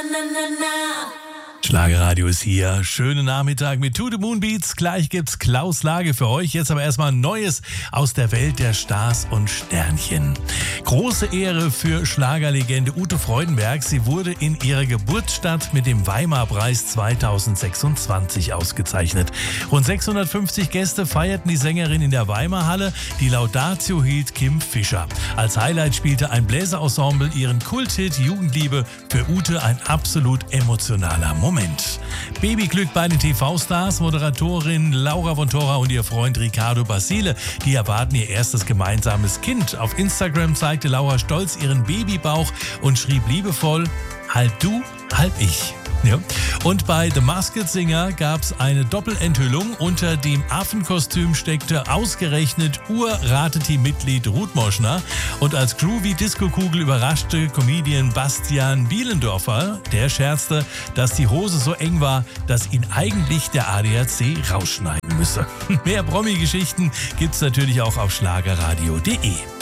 Schlagerradio ist hier. Schönen Nachmittag mit To The Moon Beats. Gleich gibt's Klaus Lage für euch. Jetzt aber erstmal Neues aus der Welt der Stars und Sternchen. Große Ehre für Schlagerlegende Ute Freudenberg. Sie wurde in ihrer Geburtsstadt mit dem Weimar-Preis 2026 ausgezeichnet. Rund 650 Gäste feierten die Sängerin in der Weimar-Halle. Die Laudatio hielt Kim Fischer. Als Highlight spielte ein Bläserensemble ihren Kulthit Jugendliebe. Für Ute ein absolut emotionaler Moment. Babyglück bei den TV-Stars. Moderatorin Laura von Thora und ihr Freund Riccardo Basile, die erwarten ihr erstes gemeinsames Kind. Auf Instagram zeigte Laura stolz ihren Babybauch und schrieb liebevoll: halb du, halb ich. Ja. Und bei The Masked Singer gab es eine Doppelenthüllung. Unter dem Affenkostüm steckte ausgerechnet Ur-Rateteam-Mitglied Ruth Moschner. Und als groovy Disco-Kugel überraschte Comedian Bastian Bielendorfer. Der scherzte, dass die Hose so eng war, dass ihn eigentlich der ADAC rausschneiden müsse. Mehr Promi-Geschichten gibt's natürlich auch auf schlagerradio.de.